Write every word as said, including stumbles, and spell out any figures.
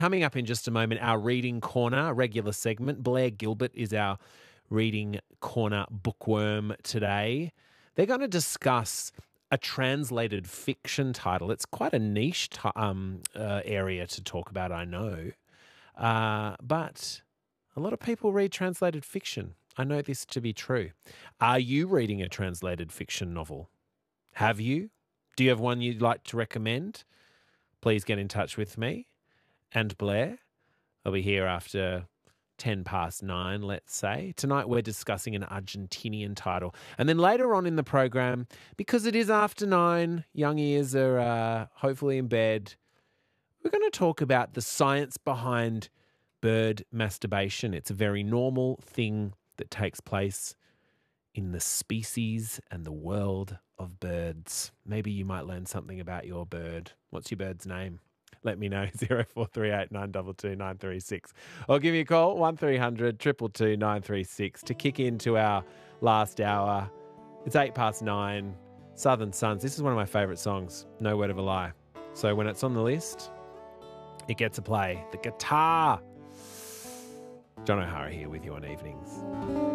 Coming up in just a moment, our reading corner, regular segment. Blair Gilbert is our reading corner bookworm today. They're going to discuss a translated fiction title. It's quite a niche t- um, uh, area to talk about, I know. Uh, but a lot of people read translated fiction. I know this to be true. Are you reading a translated fiction novel? Have you? Do you have one you'd like to recommend? Please get in touch with me and Blair. I'll be here after ten past nine, let's say. Tonight we're discussing an Argentinian title. And then later on in the program, because it is after nine, young ears are uh, hopefully in bed, we're going to talk about the science behind bird masturbation. It's a very normal thing that takes place in the species and the world of birds. Maybe you might learn something about your bird. What's your bird's name? Let me know, zero four three eight nine two two nine three six. Or give me a call, one three hundred two two two nine three six to kick into our last hour. It's eight past nine, Southern Suns. This is one of my favourite songs, no word of a lie. So when it's on the list, it gets a play. The guitar. John O'Hara here with you on Evenings.